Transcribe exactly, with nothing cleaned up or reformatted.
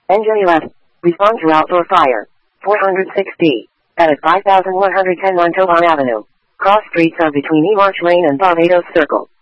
Engine eleven. Respond to outdoor fire. four hundred six D. At five thousand one hundred ten Montalban Avenue. Cross streets are between E March Lane and Barbados Circle.